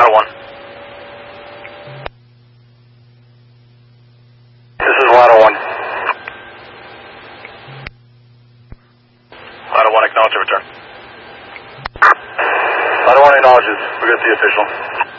Ladder 1. This is Ladder 1. Ladder 1, acknowledge your return. Ladder 1 acknowledges. We're good to see official.